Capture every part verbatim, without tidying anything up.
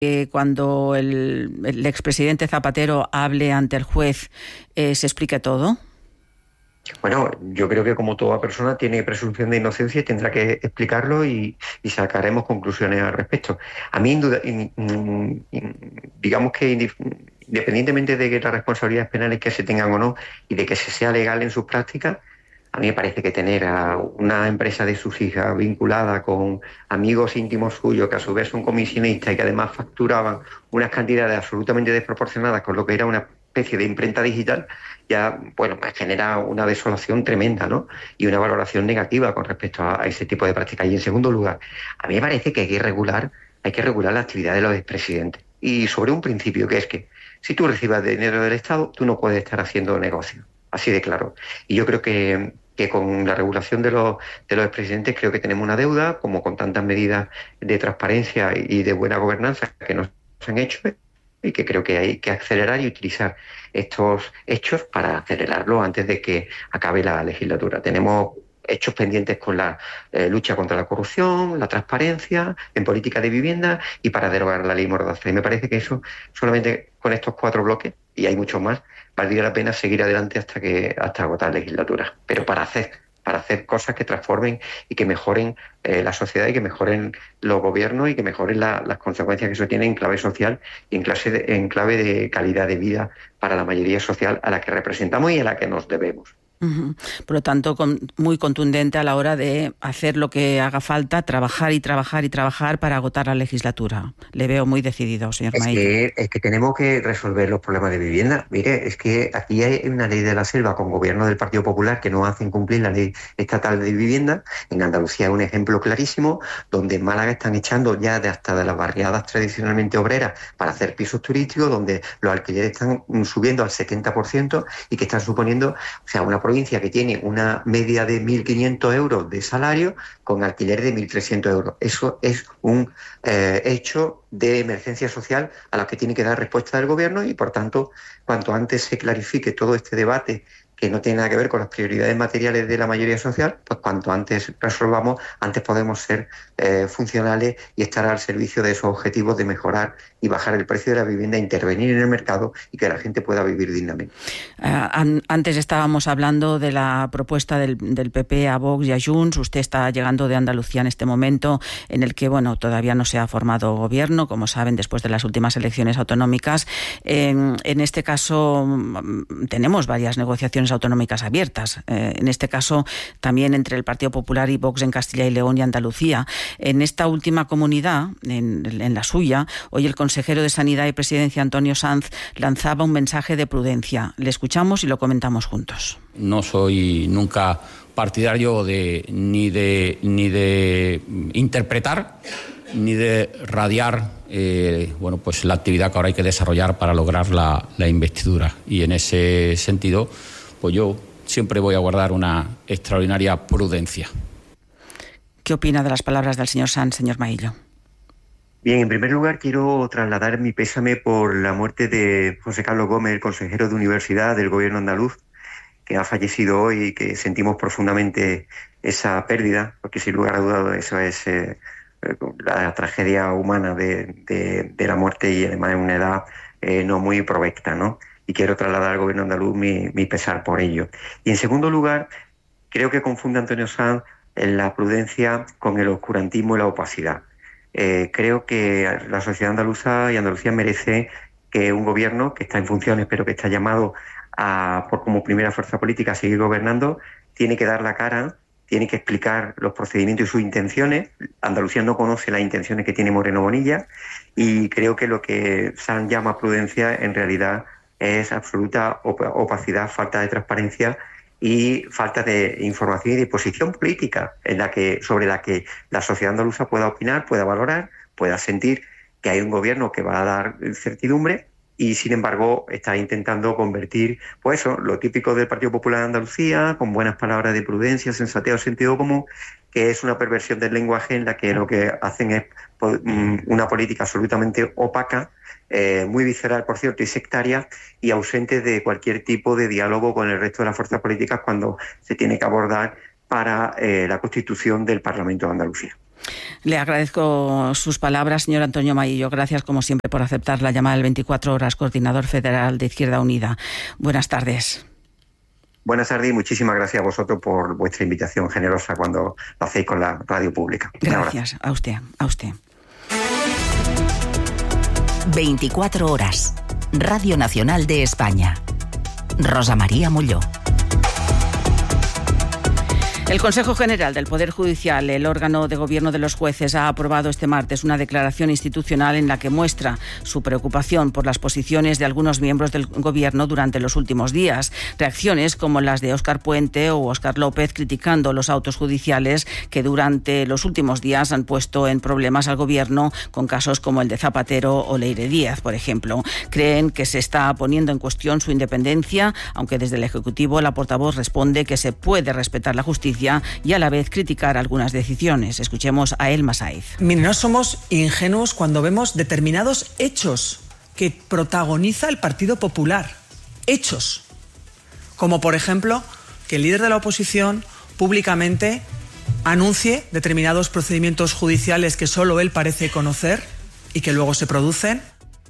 que cuando el, el expresidente Zapatero hable ante el juez eh, se explique todo? Bueno, yo creo que como toda persona tiene presunción de inocencia y tendrá que explicarlo y, y sacaremos conclusiones al respecto. A mí, induda, in, in, in, digamos que independientemente de que las responsabilidades penales que se tengan o no y de que se sea legal en sus prácticas, a mí me parece que tener a una empresa de sus hijas vinculada con amigos íntimos suyos que a su vez son comisionistas y que además facturaban unas cantidades absolutamente desproporcionadas con lo que era una especie de imprenta digital, ya, bueno, pues genera una desolación tremenda, ¿no? Y una valoración negativa con respecto a, a ese tipo de prácticas. Y en segundo lugar, a mí me parece que hay que regular, hay que regular la actividad de los expresidentes. Y sobre un principio que es que si tú recibas dinero del Estado, tú no puedes estar haciendo negocio. Así de claro. Y yo creo que, que con la regulación de los, de los expresidentes creo que tenemos una deuda, como con tantas medidas de transparencia y de buena gobernanza que nos han hecho, y que creo que hay que acelerar y utilizar estos hechos para acelerarlo antes de que acabe la legislatura. Tenemos hechos pendientes con la eh, lucha contra la corrupción, la transparencia, en política de vivienda y para derogar la ley Mordaza. Y me parece que eso, solamente con estos cuatro bloques, y hay muchos más, valdría la pena seguir adelante hasta que hasta agotar la legislatura. Pero para hacer, para hacer cosas que transformen y que mejoren eh, la sociedad y que mejoren los gobiernos y que mejoren la, las consecuencias que eso tiene en clave social y en, clase de, en clave de calidad de vida para la mayoría social a la que representamos y a la que nos debemos. Uh-huh. Por lo tanto, con, muy contundente a la hora de hacer lo que haga falta, trabajar y trabajar y trabajar para agotar la legislatura. Le veo muy decidido, señor Es Maillo. que, es que tenemos que resolver los problemas de vivienda. Mire, es que aquí hay una ley de la selva con gobierno del Partido Popular que no hacen cumplir la ley estatal de vivienda. En Andalucía es un ejemplo clarísimo, donde en Málaga están echando ya de hasta de las barriadas tradicionalmente obreras para hacer pisos turísticos, donde los alquileres están subiendo al setenta por ciento y que están suponiendo, o sea, una provincia que tiene una media de mil quinientos euros de salario con alquiler de mil trescientos euros. Eso es un eh, hecho de emergencia social a la que tiene que dar respuesta el gobierno y, por tanto, cuanto antes se clarifique todo este debate que no tiene nada que ver con las prioridades materiales de la mayoría social, pues cuanto antes resolvamos, antes podemos ser eh, funcionales y estar al servicio de esos objetivos de mejorar y bajar el precio de la vivienda, intervenir en el mercado y que la gente pueda vivir dignamente. Uh, antes estábamos hablando de la propuesta del, del P P a Vox y a Junts. Usted está llegando de Andalucía en este momento en el que, bueno, todavía no se ha formado gobierno, como saben, después de las últimas elecciones autonómicas. Eh, en este caso tenemos varias negociaciones autonómicas abiertas. Eh, en este caso también entre el Partido Popular y Vox en Castilla y León y Andalucía. En esta última comunidad, en, en la suya, hoy el consejero de Sanidad y Presidencia, Antonio Sanz, lanzaba un mensaje de prudencia. Le escuchamos y lo comentamos juntos. No soy nunca partidario de ni de ni de interpretar ni de radiar eh, bueno, pues la actividad que ahora hay que desarrollar para lograr la, la investidura. Y en ese sentido, pues yo siempre voy a guardar una extraordinaria prudencia. ¿Qué opina de las palabras del señor Sanz, señor Maillo? Bien, en primer lugar quiero trasladar mi pésame por la muerte de José Carlos Gómez, el consejero de Universidad del Gobierno andaluz, que ha fallecido hoy y que sentimos profundamente esa pérdida, porque sin lugar a dudas eso es eh, la tragedia humana de, de, de la muerte y además en una edad eh, no muy provecta, ¿no? Y quiero trasladar al Gobierno andaluz mi, mi pesar por ello. Y en segundo lugar, creo que confunde Antonio Sanz la prudencia con el oscurantismo y la opacidad. Eh, creo que la sociedad andaluza y Andalucía merece que un gobierno que está en funciones, pero que está llamado a, por como primera fuerza política, a seguir gobernando, tiene que dar la cara, tiene que explicar los procedimientos y sus intenciones. Andalucía no conoce las intenciones que tiene Moreno Bonilla y creo que lo que Sanz llama prudencia en realidad es absoluta op- opacidad, falta de transparencia y falta de información y de posición política en la que, sobre la que la sociedad andaluza pueda opinar, pueda valorar, pueda sentir que hay un gobierno que va a dar certidumbre y, sin embargo, está intentando convertir, pues eso, lo típico del Partido Popular de Andalucía, con buenas palabras de prudencia, sensatez o sentido común, que es una perversión del lenguaje en la que lo que hacen es una política absolutamente opaca, eh, muy visceral, por cierto, y sectaria, y ausente de cualquier tipo de diálogo con el resto de las fuerzas políticas cuando se tiene que abordar para eh, la constitución del Parlamento de Andalucía. Le agradezco sus palabras, señor Antonio Maillo. Gracias, como siempre, por aceptar la llamada del veinticuatro horas, coordinador federal de Izquierda Unida. Buenas tardes. Buenas tardes y muchísimas gracias a vosotros por vuestra invitación generosa cuando lo hacéis con la radio pública. Gracias a usted, a usted. veinticuatro horas. Radio Nacional de España. Rosa María Molló. El Consejo General del Poder Judicial, el órgano de gobierno de los jueces, ha aprobado este martes una declaración institucional en la que muestra su preocupación por las posiciones de algunos miembros del gobierno durante los últimos días. Reacciones como las de Óscar Puente o Óscar López criticando los autos judiciales que durante los últimos días han puesto en problemas al gobierno con casos como el de Zapatero o Leire Díaz, por ejemplo. Creen que se está poniendo en cuestión su independencia, aunque desde el Ejecutivo la portavoz responde que se puede respetar la justicia y a la vez criticar algunas decisiones. Escuchemos a Elma Saiz. Mire, no somos ingenuos cuando vemos determinados hechos que protagoniza el Partido Popular. Hechos. Como por ejemplo que el líder de la oposición públicamente anuncie determinados procedimientos judiciales que solo él parece conocer y que luego se producen.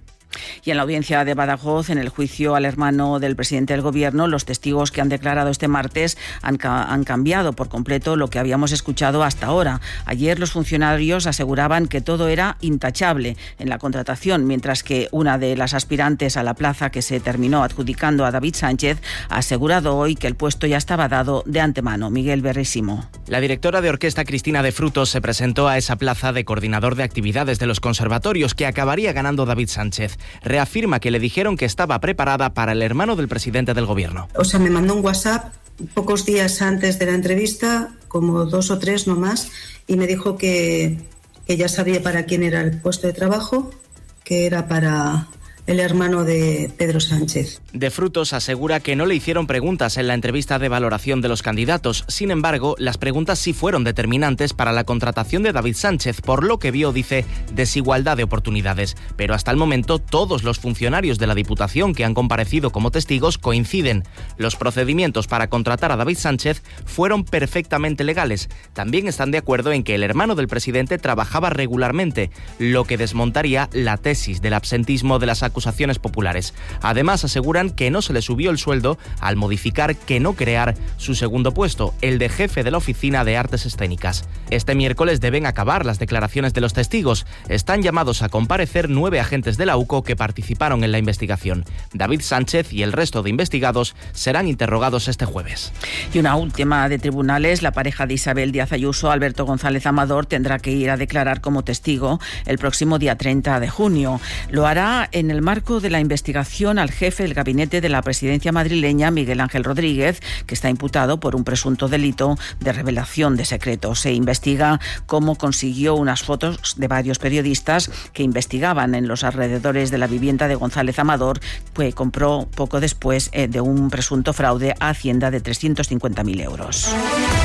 Y en la audiencia de Badajoz, en el juicio al hermano del presidente del Gobierno, los testigos que han declarado este martes han, ca- han cambiado por completo lo que habíamos escuchado hasta ahora. Ayer los funcionarios aseguraban que todo era intachable en la contratación, mientras que una de las aspirantes a la plaza que se terminó adjudicando a David Sánchez ha asegurado hoy que el puesto ya estaba dado de antemano. Miguel Berrísimo. La directora de orquesta Cristina de Frutos se presentó a esa plaza de coordinador de actividades de los conservatorios que acabaría ganando David Sánchez. Reafirma que le dijeron que estaba preparada para el hermano del presidente del gobierno. O sea, me mandó un WhatsApp pocos días antes de la entrevista, como dos o tres no más, y me dijo que, que ya sabía para quién era el puesto de trabajo, que era para el hermano de Pedro Sánchez. De Frutos asegura que no le hicieron preguntas en la entrevista de valoración de los candidatos. Sin embargo, las preguntas sí fueron determinantes para la contratación de David Sánchez, por lo que vio, dice, desigualdad de oportunidades. Pero hasta el momento todos los funcionarios de la Diputación que han comparecido como testigos coinciden. Los procedimientos para contratar a David Sánchez fueron perfectamente legales. También están de acuerdo en que el hermano del presidente trabajaba regularmente, lo que desmontaría la tesis del absentismo de las acusaciones populares. Además, aseguran que no se le subió el sueldo al modificar que no crear su segundo puesto, el de jefe de la Oficina de Artes Escénicas. Este miércoles deben acabar las declaraciones de los testigos. Están llamados a comparecer nueve agentes de la U C O que participaron en la investigación. David Sánchez y el resto de investigados serán interrogados este jueves. Y una última de tribunales, la pareja de Isabel Díaz Ayuso, Alberto González Amador, tendrá que ir a declarar como testigo el próximo día treinta de junio. Lo hará en el marco de la investigación al jefe del gabinete de la presidencia madrileña, Miguel Ángel Rodríguez, que está imputado por un presunto delito de revelación de secretos. Se investiga cómo consiguió unas fotos de varios periodistas que investigaban en los alrededores de la vivienda de González Amador, que compró poco después eh, de un presunto fraude a Hacienda de trescientos cincuenta mil euros.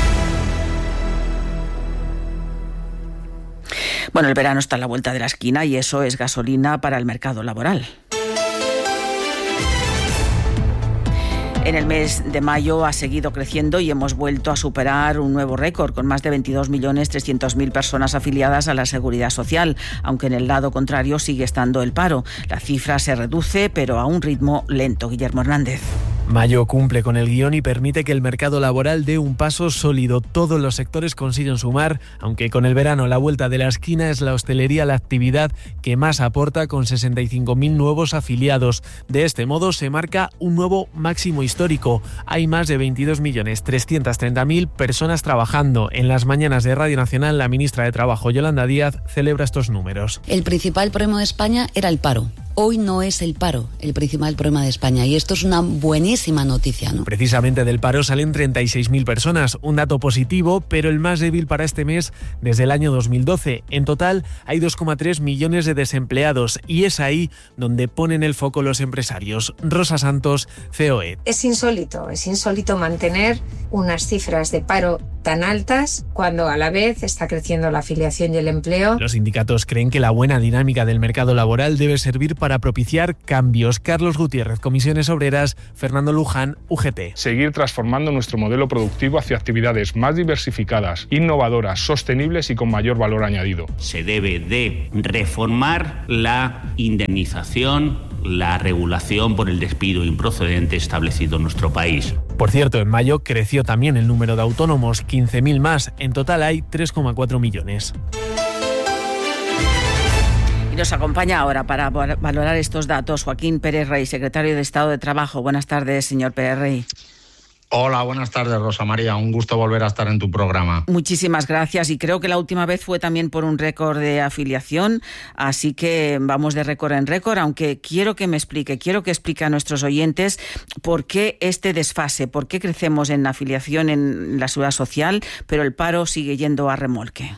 Bueno, el verano está a la vuelta de la esquina y eso es gasolina para el mercado laboral. En el mes de mayo ha seguido creciendo y hemos vuelto a superar un nuevo récord con más de veintidós millones trescientas mil personas afiliadas a la Seguridad Social, aunque en el lado contrario sigue estando el paro. La cifra se reduce, pero a un ritmo lento. Guillermo Hernández. Mayo cumple con el guión y permite que el mercado laboral dé un paso sólido. Todos los sectores consiguen sumar, aunque con el verano a la vuelta de la esquina es la hostelería la actividad que más aporta con sesenta y cinco mil nuevos afiliados. De este modo se marca un nuevo máximo histórico. Hay más de veintidós millones trescientas treinta mil personas trabajando. En las mañanas de Radio Nacional, la ministra de Trabajo, Yolanda Díaz, celebra estos números. El principal problema de España era el paro. Hoy no es el paro el principal problema de España y esto es una buenísima noticia, ¿no? Precisamente del paro salen treinta y seis mil personas, un dato positivo, pero el más débil para este mes desde el año dos mil doce. En total hay dos coma tres millones de desempleados y es ahí donde ponen el foco los empresarios. Rosa Santos, C O E. Es insólito, es insólito mantener unas cifras de paro tan altas cuando a la vez está creciendo la afiliación y el empleo. Los sindicatos creen que la buena dinámica del mercado laboral debe servir para para propiciar cambios. Carlos Gutiérrez, Comisiones Obreras, Fernando Luján, U G T. Seguir transformando nuestro modelo productivo hacia actividades más diversificadas, innovadoras, sostenibles y con mayor valor añadido. Se debe de reformar la indemnización, la regulación por el despido improcedente establecido en nuestro país. Por cierto, en mayo creció también el número de autónomos, quince mil más. En total hay tres coma cuatro millones. Y nos acompaña ahora para valorar estos datos Joaquín Pérez Rey, secretario de Estado de Trabajo. Buenas tardes, señor Pérez Rey. Hola, buenas tardes, Rosa María. Un gusto volver a estar en tu programa. Muchísimas gracias. Y creo que la última vez fue también por un récord de afiliación, así que vamos de récord en récord, aunque quiero que me explique, quiero que explique a nuestros oyentes por qué este desfase, por qué crecemos en afiliación en la seguridad social, pero el paro sigue yendo a remolque.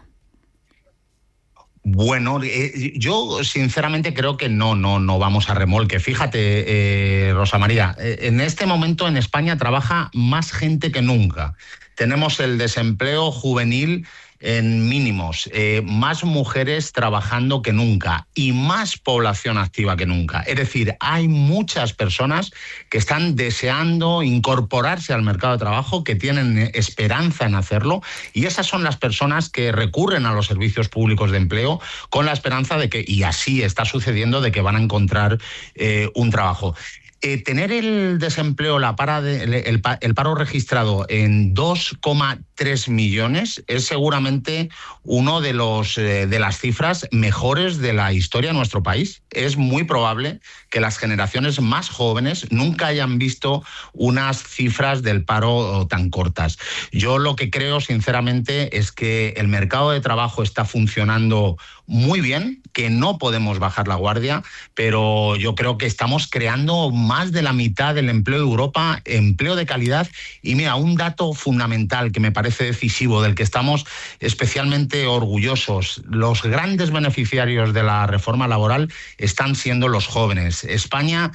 Bueno, eh, yo sinceramente creo que no, no, no vamos a remolque. Fíjate, eh, Rosa María, eh, en este momento en España trabaja más gente que nunca. Tenemos el desempleo juvenil en mínimos, eh, más mujeres trabajando que nunca y más población activa que nunca. Es decir, hay muchas personas que están deseando incorporarse al mercado de trabajo, que tienen esperanza en hacerlo, y esas son las personas que recurren a los servicios públicos de empleo con la esperanza de que, y así está sucediendo, de que van a encontrar eh, un trabajo. Eh, tener el desempleo, la para de, el, el, el paro registrado en dos coma tres millones es seguramente uno de los eh, de las cifras mejores de la historia de nuestro país. Es muy probable que las generaciones más jóvenes nunca hayan visto unas cifras del paro tan cortas. Yo lo que creo, sinceramente, es que el mercado de trabajo está funcionando muy bien, que no podemos bajar la guardia, pero yo creo que estamos creando más de la mitad del empleo de Europa, empleo de calidad. Y mira, un dato fundamental que me parece decisivo, del que estamos especialmente orgullosos: los grandes beneficiarios de la reforma laboral están siendo los jóvenes. España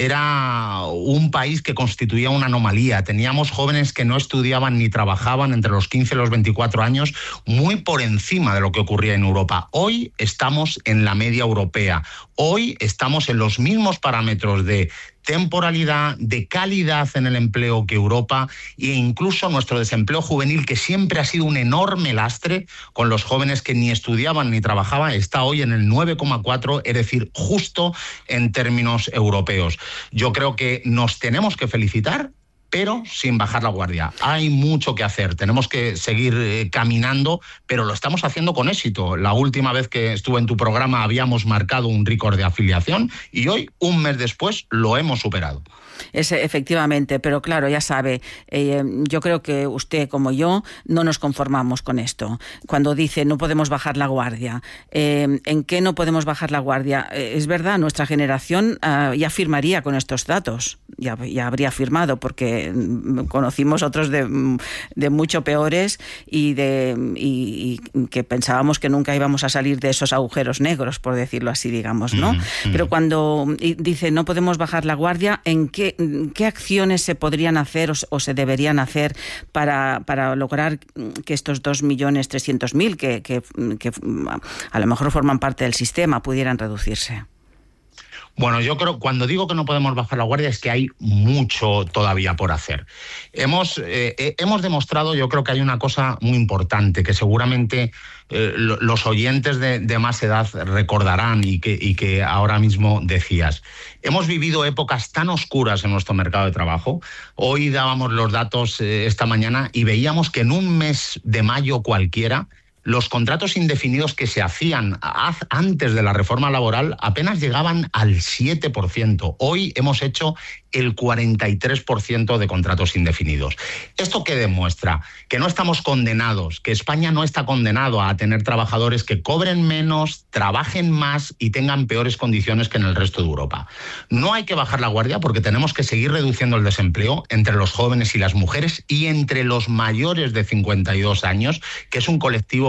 era un país que constituía una anomalía. Teníamos jóvenes que no estudiaban ni trabajaban entre los quince y los veinticuatro años, muy por encima de lo que ocurría en Europa. Hoy estamos en la media europea. Hoy estamos en los mismos parámetros de temporalidad, de calidad en el empleo que Europa, e incluso nuestro desempleo juvenil, que siempre ha sido un enorme lastre con los jóvenes que ni estudiaban ni trabajaban, está hoy en el nueve coma cuatro, es decir, justo en términos europeos. Yo creo que nos tenemos que felicitar, pero sin bajar la guardia. Hay mucho que hacer, tenemos que seguir eh, caminando, pero lo estamos haciendo con éxito. La última vez que estuve en tu programa habíamos marcado un récord de afiliación y hoy, un mes después, lo hemos superado. Es, efectivamente, pero claro, ya sabe, eh, yo creo que usted como yo no nos conformamos con esto. Cuando dice no podemos bajar la guardia, eh, ¿en qué no podemos bajar la guardia? Eh, es verdad, nuestra generación uh, ya firmaría con estos datos, ya, ya habría firmado, porque conocimos otros de, de mucho peores y, de, y, y que pensábamos que nunca íbamos a salir de esos agujeros negros, por decirlo así, digamos, ¿no? Mm-hmm. Pero cuando dice no podemos bajar la guardia, ¿en qué ¿Qué, ¿Qué acciones se podrían hacer o, o se deberían hacer para, para lograr que estos dos millones trescientos mil que, que, que a lo mejor forman parte del sistema pudieran reducirse? Bueno, yo creo, cuando digo que no podemos bajar la guardia, es que hay mucho todavía por hacer. Hemos, eh, hemos demostrado, yo creo que hay una cosa muy importante que seguramente eh, los oyentes de, de más edad recordarán y que, y que ahora mismo decías. Hemos vivido épocas tan oscuras en nuestro mercado de trabajo. Hoy dábamos los datos eh, esta mañana y veíamos que en un mes de mayo cualquiera, los contratos indefinidos que se hacían antes de la reforma laboral apenas llegaban al siete por ciento. Hoy hemos hecho el cuarenta y tres por ciento de contratos indefinidos. ¿Esto qué demuestra? Que no estamos condenados, que España no está condenado a tener trabajadores que cobren menos, trabajen más y tengan peores condiciones que en el resto de Europa. No hay que bajar la guardia porque tenemos que seguir reduciendo el desempleo entre los jóvenes y las mujeres y entre los mayores de cincuenta y dos años, que es un colectivo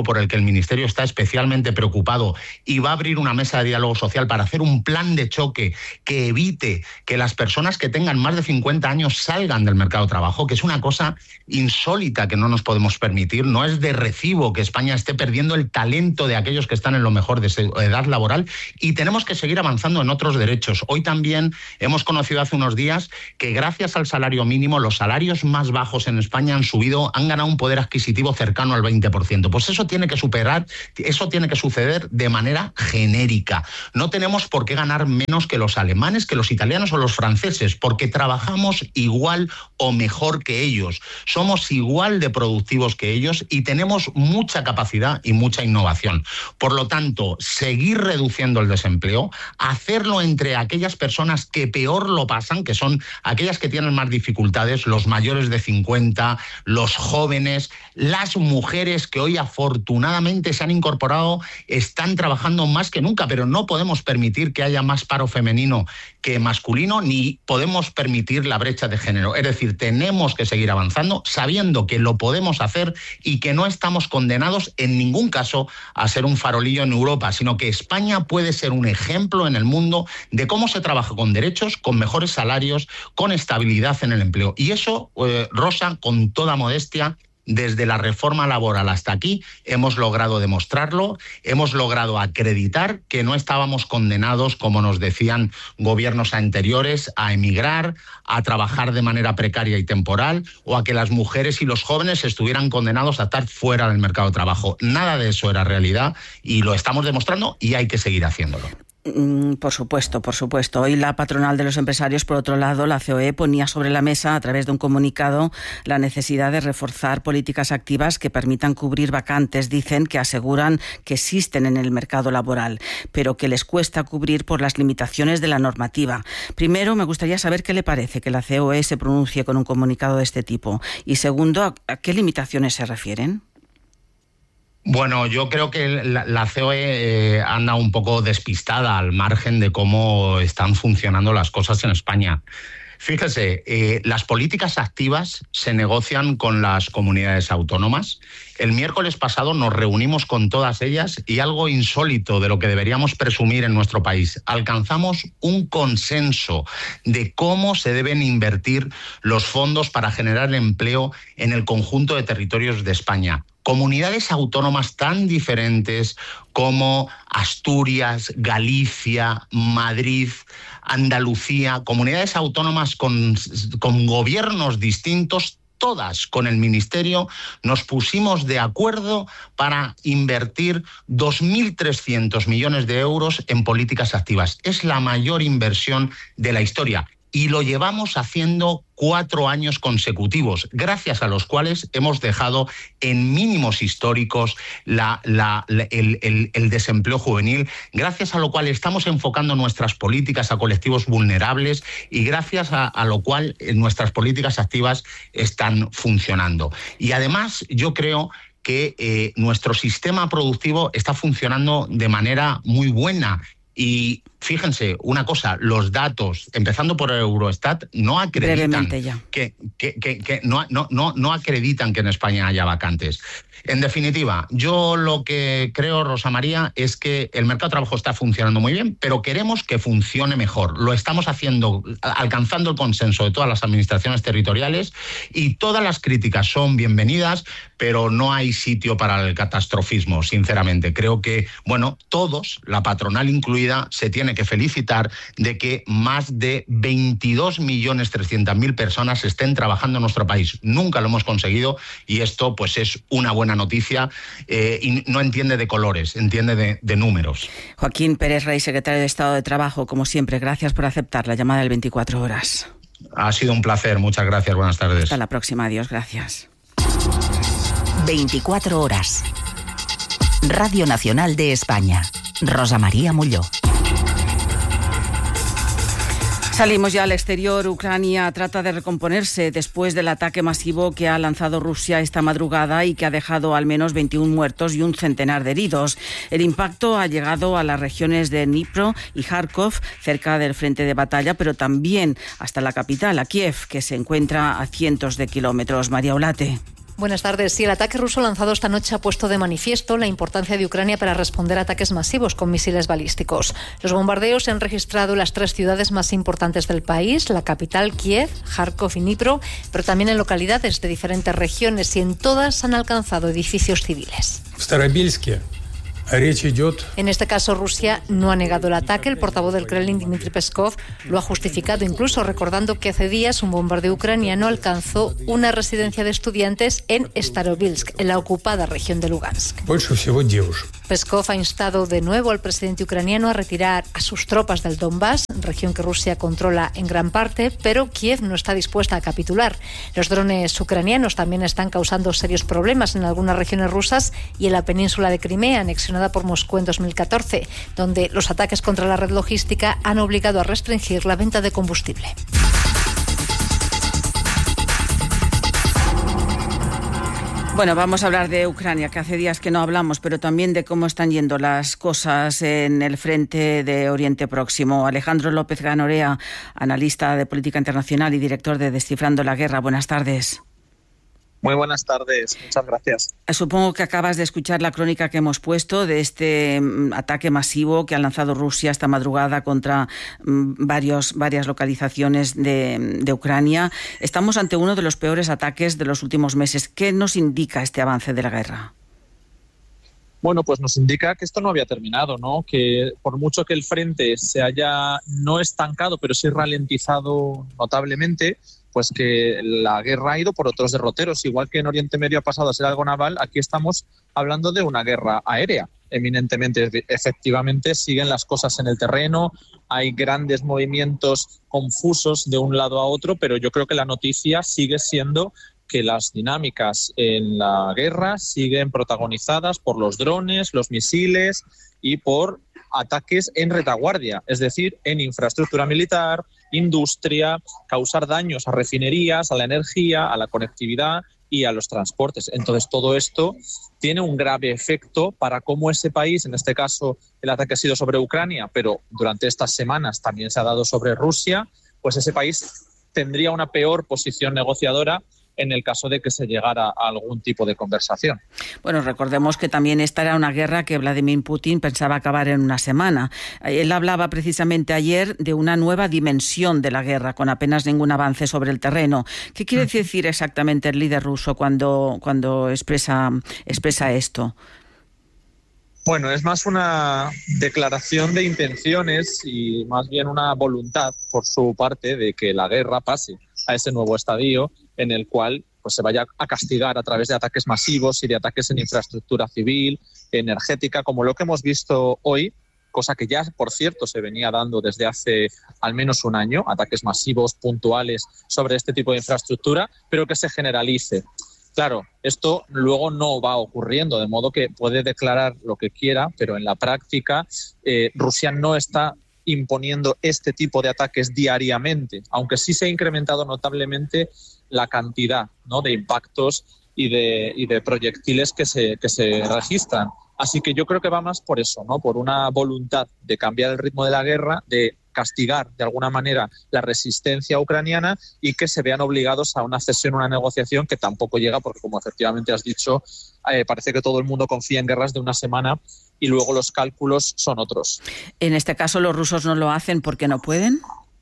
por el que el Ministerio está especialmente preocupado y va a abrir una mesa de diálogo social para hacer un plan de choque que evite que las personas que tengan más de cincuenta años salgan del mercado de trabajo, que es una cosa insólita que no nos podemos permitir. No es de recibo que España esté perdiendo el talento de aquellos que están en lo mejor de su edad laboral, y tenemos que seguir avanzando en otros derechos. Hoy también hemos conocido hace unos días que gracias al salario mínimo los salarios más bajos en España han subido, han ganado un poder adquisitivo cercano al veinte por ciento. Pues eso tiene que superar, eso tiene que suceder de manera genérica. No tenemos por qué ganar menos que los alemanes, que los italianos o los franceses, porque trabajamos igual o mejor que ellos. Somos igual de productivos que ellos y tenemos mucha capacidad y mucha innovación. Por lo tanto, seguir reduciendo el desempleo, hacerlo entre aquellas personas que peor lo pasan, que son aquellas que tienen más dificultades, los mayores de cincuenta, los jóvenes, las mujeres que hoy afortunadamente se han incorporado, están trabajando más que nunca, pero no podemos permitir que haya más paro femenino que masculino, ni podemos permitir la brecha de género. Es decir, tenemos que seguir avanzando sabiendo que lo podemos hacer y que no estamos condenados en ningún caso a ser un farolillo en Europa, sino que España puede ser un ejemplo en el mundo de cómo se trabaja con derechos, con mejores salarios, con estabilidad en el empleo. Y eso, eh, Rosa, con toda modestia, desde la reforma laboral hasta aquí hemos logrado demostrarlo, hemos logrado acreditar que no estábamos condenados, como nos decían gobiernos anteriores, a emigrar, a trabajar de manera precaria y temporal, o a que las mujeres y los jóvenes estuvieran condenados a estar fuera del mercado de trabajo. Nada de eso era realidad y lo estamos demostrando y hay que seguir haciéndolo. Por supuesto, por supuesto. Hoy la patronal de los empresarios, por otro lado, la C O E, ponía sobre la mesa, a través de un comunicado, la necesidad de reforzar políticas activas que permitan cubrir vacantes, dicen, que aseguran que existen en el mercado laboral, pero que les cuesta cubrir por las limitaciones de la normativa. Primero, me gustaría saber qué le parece que la C O E se pronuncie con un comunicado de este tipo. Y segundo, ¿a qué limitaciones se refieren? Bueno, yo creo que la, la C O E eh, anda un poco despistada al margen de cómo están funcionando las cosas en España. Fíjese, eh, las políticas activas se negocian con las comunidades autónomas. El miércoles pasado nos reunimos con todas ellas y algo insólito de lo que deberíamos presumir en nuestro país. Alcanzamos un consenso de cómo se deben invertir los fondos para generar empleo en el conjunto de territorios de España. Comunidades autónomas tan diferentes como Asturias, Galicia, Madrid, Andalucía, comunidades autónomas con, con gobiernos distintos, todas con el Ministerio, nos pusimos de acuerdo para invertir dos mil trescientos millones de euros en políticas activas. Es la mayor inversión de la historia. Y lo llevamos haciendo cuatro años consecutivos, gracias a los cuales hemos dejado en mínimos históricos la, la, la, el, el, el desempleo juvenil, gracias a lo cual estamos enfocando nuestras políticas a colectivos vulnerables y gracias a, a lo cual nuestras políticas activas están funcionando. Y además yo creo que eh, nuestro sistema productivo está funcionando de manera muy buena. Y fíjense, una cosa, los datos, empezando por Eurostat, no acreditan que, que, que, que no, no, no, no acreditan que en España haya vacantes. En definitiva, yo lo que creo, Rosa María, es que el mercado de trabajo está funcionando muy bien, pero queremos que funcione mejor. Lo estamos haciendo, alcanzando el consenso de todas las administraciones territoriales y todas las críticas son bienvenidas, pero no hay sitio para el catastrofismo, sinceramente. Creo que, bueno, todos, la patronal incluida, se tiene que felicitar de que más de veintidós millones trescientas mil personas estén trabajando en nuestro país. Nunca lo hemos conseguido y esto pues es una buena noticia eh, y no entiende de colores, entiende de, de números. Joaquín Pérez Rey, secretario de Estado de Trabajo, como siempre, gracias por aceptar la llamada del veinticuatro horas. Ha sido un placer, muchas gracias, buenas tardes. Hasta la próxima, adiós, gracias. veinticuatro horas. Radio Nacional de España. Rosa María Molló. Salimos ya al exterior. Ucrania trata de recomponerse después del ataque masivo que ha lanzado Rusia esta madrugada y que ha dejado al menos veintiún muertos y un centenar de heridos. El impacto ha llegado a las regiones de Dnipro y Kharkov, cerca del frente de batalla, pero también hasta la capital, a Kiev, que se encuentra a cientos de kilómetros. María Olate. Buenas tardes. Sí, el ataque ruso lanzado esta noche ha puesto de manifiesto la importancia de Ucrania para responder a ataques masivos con misiles balísticos. Los bombardeos se han registrado en las tres ciudades más importantes del país, la capital Kiev, Kharkov y Dnipro, pero también en localidades de diferentes regiones, y en todas han alcanzado edificios civiles. En este caso, Rusia no ha negado el ataque. El portavoz del Kremlin, Dmitry Peskov, lo ha justificado, incluso recordando que hace días un bombardeo ucraniano alcanzó una residencia de estudiantes en Starobilsk, en la ocupada región de Lugansk. Peskov ha instado de nuevo al presidente ucraniano a retirar a sus tropas del Donbass, región que Rusia controla en gran parte, pero Kiev no está dispuesta a capitular. Los drones ucranianos también están causando serios problemas en algunas regiones rusas y en la península de Crimea, anexionada por Moscú en dos mil catorce, donde los ataques contra la red logística han obligado a restringir la venta de combustible. Bueno, vamos a hablar de Ucrania, que hace días que no hablamos, pero también de cómo están yendo las cosas en el frente de Oriente Próximo. Alejandro López Ganorea, analista de política internacional y director de Descifrando la Guerra. Buenas tardes. Muy buenas tardes, muchas gracias. Supongo que acabas de escuchar la crónica que hemos puesto de este ataque masivo que ha lanzado Rusia esta madrugada contra varios, varias localizaciones de, de Ucrania. Estamos ante uno de los peores ataques de los últimos meses. ¿Qué nos indica este avance de la guerra? Bueno, pues nos indica que esto no había terminado, ¿no? Que por mucho que el frente se haya no estancado, pero sí ralentizado notablemente, pues que la guerra ha ido por otros derroteros. Igual que en Oriente Medio ha pasado a ser algo naval, aquí estamos hablando de una guerra aérea, eminentemente. Efectivamente, siguen las cosas en el terreno, hay grandes movimientos confusos de un lado a otro, pero yo creo que la noticia sigue siendo que las dinámicas en la guerra siguen protagonizadas por los drones, los misiles y por ataques en retaguardia, es decir, en infraestructura militar, industria, causar daños a refinerías, a la energía, a la conectividad y a los transportes. Entonces, todo esto tiene un grave efecto para cómo ese país, en este caso el ataque ha sido sobre Ucrania, pero durante estas semanas también se ha dado sobre Rusia, pues ese país tendría una peor posición negociadora en el caso de que se llegara a algún tipo de conversación. Bueno, recordemos que también esta era una guerra que Vladimir Putin pensaba acabar en una semana. Él hablaba precisamente ayer de una nueva dimensión de la guerra, con apenas ningún avance sobre el terreno. ¿Qué quiere decir exactamente el líder ruso cuando, cuando expresa, expresa esto? Bueno, es más una declaración de intenciones y más bien una voluntad por su parte de que la guerra pase a ese nuevo estadio en el cual pues, se vaya a castigar a través de ataques masivos y de ataques en infraestructura civil, energética, como lo que hemos visto hoy, cosa que ya, por cierto, se venía dando desde hace al menos un año, ataques masivos, puntuales sobre este tipo de infraestructura, pero que se generalice. Claro, esto luego no va ocurriendo, de modo que puede declarar lo que quiera, pero en la práctica eh, Rusia no está imponiendo este tipo de ataques diariamente, aunque sí se ha incrementado notablemente la cantidad, ¿no?, de impactos y de, y de proyectiles que se, que se registran. Así que yo creo que va más por eso, ¿no?, por una voluntad de cambiar el ritmo de la guerra, de castigar de alguna manera la resistencia ucraniana y que se vean obligados a una cesión, una negociación que tampoco llega porque, como efectivamente has dicho, eh, parece que todo el mundo confía en guerras de una semana y luego los cálculos son otros. En este caso, ¿los rusos no lo hacen porque no pueden?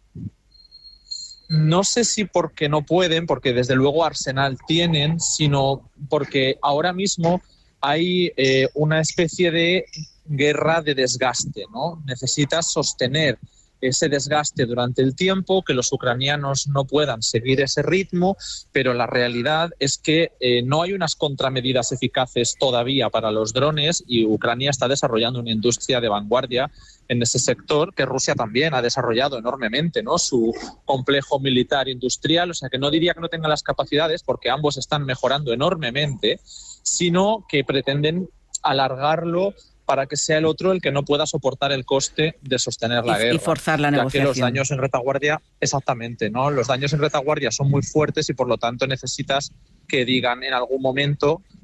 No sé si porque no pueden, porque desde luego arsenal tienen, sino porque ahora mismo hay eh, una especie de guerra de desgaste, ¿no? Necesitas sostener ese desgaste durante el tiempo, que los ucranianos no puedan seguir ese ritmo, pero la realidad es que eh, no hay unas contramedidas eficaces todavía para los drones y Ucrania está desarrollando una industria de vanguardia en ese sector que Rusia también ha desarrollado enormemente, ¿no?, su complejo militar industrial, o sea que no diría que no tengan las capacidades porque ambos están mejorando enormemente, sino que pretenden alargarlo para que sea el otro el que no pueda soportar el coste de sostener la y, guerra. Y forzar la ya negociación. Que los daños en retaguardia, exactamente, ¿no? Los daños en retaguardia son muy fuertes y por lo tanto necesitas que digan en algún momento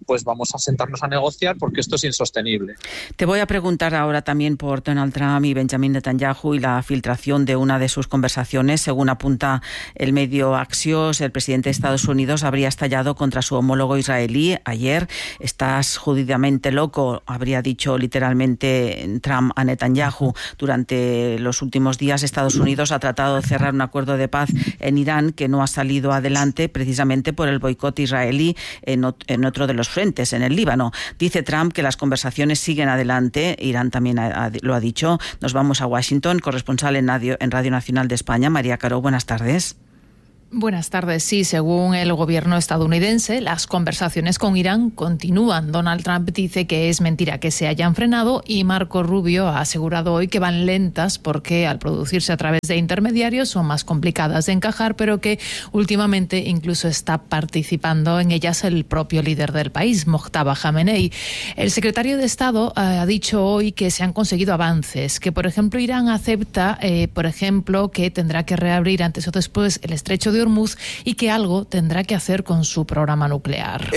pues vamos a sentarnos a negociar porque esto es insostenible. Te voy a preguntar ahora también por Donald Trump y Benjamin Netanyahu y la filtración de una de sus conversaciones. Según apunta el medio Axios, el presidente de Estados Unidos habría estallado contra su homólogo israelí ayer. Estás judidamente loco, habría dicho literalmente Trump a Netanyahu. Durante los últimos días Estados Unidos ha tratado de cerrar un acuerdo de paz en Irán que no ha salido adelante precisamente por el boicot israelí en, en otro de los frentes, en el Líbano. Dice Trump que las conversaciones siguen adelante, Irán también ha, ha, lo ha dicho. Nos vamos a Washington, corresponsal en Radio, en Radio Nacional de España, María Caro, buenas tardes. Buenas tardes. Sí, según el gobierno estadounidense, las conversaciones con Irán continúan. Donald Trump dice que es mentira que se hayan frenado y Marco Rubio ha asegurado hoy que van lentas porque al producirse a través de intermediarios son más complicadas de encajar, pero que últimamente incluso está participando en ellas el propio líder del país, Mojtaba Khamenei. El secretario de Estado ha dicho hoy que se han conseguido avances, que por ejemplo Irán acepta, eh, por ejemplo, que tendrá que reabrir antes o después el estrecho de Hormuz y que algo tendrá que hacer con su programa nuclear.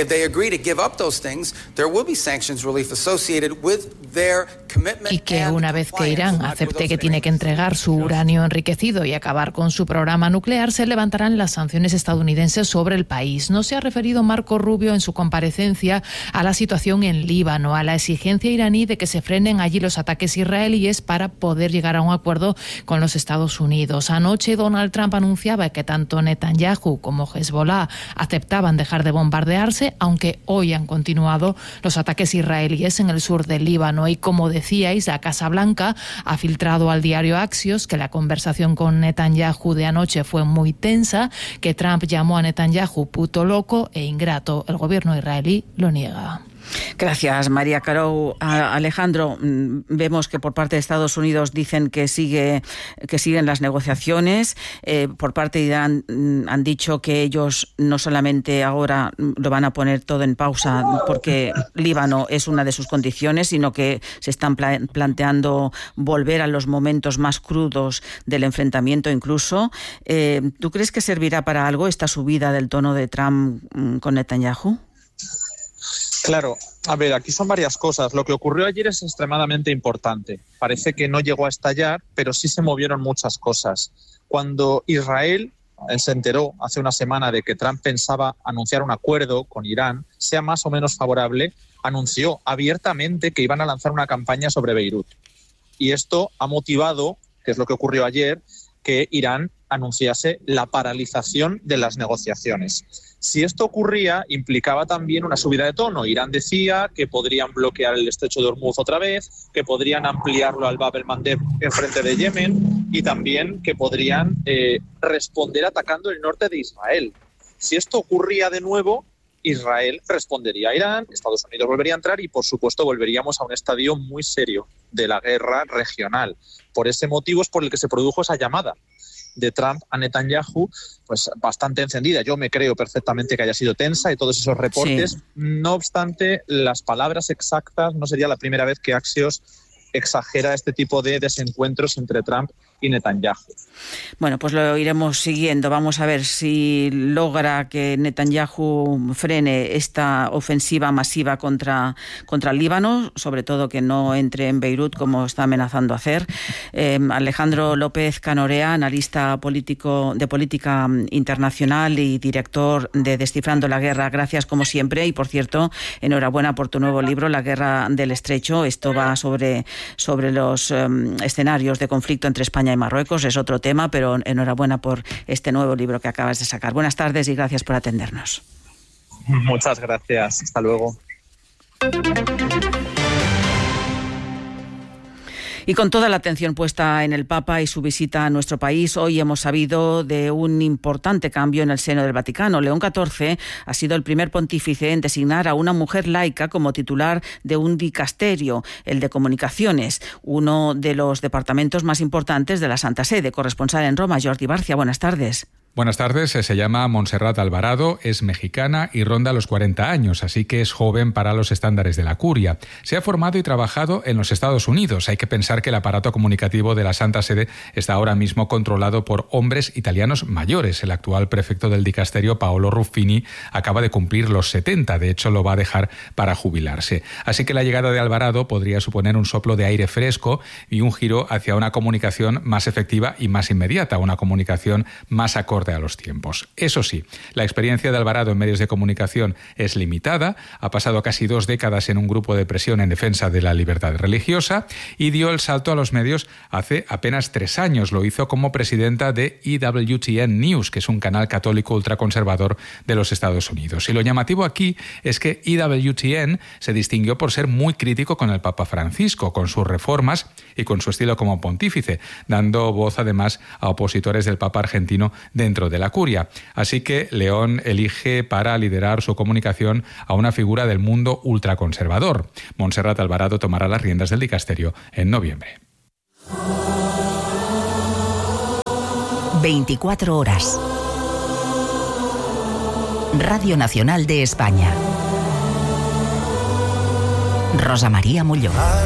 Y que una vez que Irán acepte que tiene que entregar su uranio enriquecido y acabar con su programa nuclear, se levantarán las sanciones estadounidenses sobre el país. No se ha referido Marco Rubio en su comparecencia a la situación en Líbano, a la exigencia iraní de que se frenen allí los ataques israelíes para poder llegar a un acuerdo con los Estados Unidos. Anoche Donald Trump anunciaba que tanto Netanyahu como Hezbollah aceptaban dejar de bombardearse, aunque hoy han continuado los ataques israelíes en el sur del Líbano. Y como decíais, la Casa Blanca ha filtrado al diario Axios que la conversación con Netanyahu de anoche fue muy tensa, que Trump llamó a Netanyahu puto loco e ingrato. El gobierno israelí lo niega. Gracias, María Caro. Alejandro, vemos que por parte de Estados Unidos dicen que sigue que siguen las negociaciones. Eh, por parte de Irán han dicho que ellos no solamente ahora lo van a poner todo en pausa porque Líbano es una de sus condiciones, sino que se están pla- planteando volver a los momentos más crudos del enfrentamiento incluso. Eh, ¿Tú crees que servirá para algo esta subida del tono de Trump con Netanyahu? Claro, a ver, aquí son varias cosas. Lo que ocurrió ayer es extremadamente importante. Parece que no llegó a estallar, pero sí se movieron muchas cosas. Cuando Israel él se enteró hace una semana de que Trump pensaba anunciar un acuerdo con Irán, sea más o menos favorable, anunció abiertamente que iban a lanzar una campaña sobre Beirut. Y esto ha motivado, que es lo que ocurrió ayer, que Irán anunciase la paralización de las negociaciones. Si esto ocurría, implicaba también una subida de tono. Irán decía que podrían bloquear el estrecho de Hormuz otra vez, que podrían ampliarlo al Bab el-Mandeb en frente de Yemen y también que podrían eh, responder atacando el norte de Israel. Si esto ocurría de nuevo, Israel respondería a Irán, Estados Unidos volvería a entrar y, por supuesto, volveríamos a un estadio muy serio de la guerra regional. Por ese motivo es por el que se produjo esa llamada de Trump a Netanyahu, pues bastante encendida. Yo me creo perfectamente que haya sido tensa y todos esos reportes. Sí. No obstante, las palabras exactas no sería la primera vez que Axios exagera este tipo de desencuentros entre Trump y Netanyahu. Bueno, pues lo iremos siguiendo. Vamos a ver si logra que Netanyahu frene esta ofensiva masiva contra, contra el Líbano, sobre todo que no entre en Beirut como está amenazando hacer. Eh, Alejandro López Canorea, analista político de política internacional y director de Descifrando la Guerra. Gracias como siempre y, por cierto, enhorabuena por tu nuevo libro, La Guerra del Estrecho. Esto va sobre, sobre los um, escenarios de conflicto entre España y Marruecos, es otro tema, pero enhorabuena por este nuevo libro que acabas de sacar. Buenas tardes y gracias por atendernos. Muchas gracias. Hasta luego. Y con toda la atención puesta en el Papa y su visita a nuestro país, hoy hemos sabido de un importante cambio en el seno del Vaticano. León catorce ha sido el primer pontífice en designar a una mujer laica como titular de un dicasterio, el de Comunicaciones, uno de los departamentos más importantes de la Santa Sede. Corresponsal en Roma, Jordi Barcia, buenas tardes. Buenas tardes, se llama Montserrat Alvarado, es mexicana y ronda los cuarenta años, así que es joven para los estándares de la curia. Se ha formado y trabajado en los Estados Unidos. Hay que pensar que el aparato comunicativo de la Santa Sede está ahora mismo controlado por hombres italianos mayores. El actual prefecto del dicasterio, Paolo Ruffini, acaba de cumplir los setenta, de hecho lo va a dejar para jubilarse. Así que la llegada de Alvarado podría suponer un soplo de aire fresco y un giro hacia una comunicación más efectiva y más inmediata, una comunicación más acorde a los tiempos. Eso sí, la experiencia de Alvarado en medios de comunicación es limitada, ha pasado casi dos décadas en un grupo de presión en defensa de la libertad religiosa y dio el salto a los medios hace apenas tres años. Lo hizo como presidenta de E W T N News, que es un canal católico ultraconservador de los Estados Unidos. Y lo llamativo aquí es que E W T N se distinguió por ser muy crítico con el Papa Francisco, con sus reformas y con su estilo como pontífice, dando voz además a opositores del Papa argentino dentro de la curia. Así que León elige para liderar su comunicación a una figura del mundo ultraconservador. Montserrat Alvarado tomará las riendas del dicasterio en noviembre. veinticuatro horas. Radio Nacional de España. Rosa María Mulló.